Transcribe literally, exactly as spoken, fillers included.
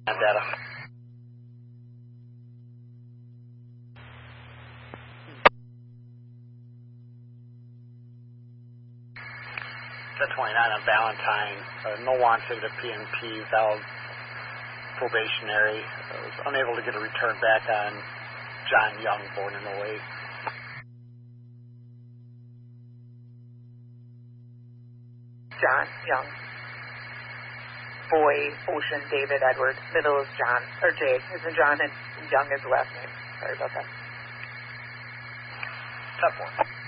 Data. ten twenty-nine on Valentine. Uh, no wanted at P N P, valid probationary. I was unable to get a return back on John Young, born in oh eight. John Young. Boy, Ocean, David, Edward. Middle is John, or J is in John, and Young is the last name. Sorry about that. ten four.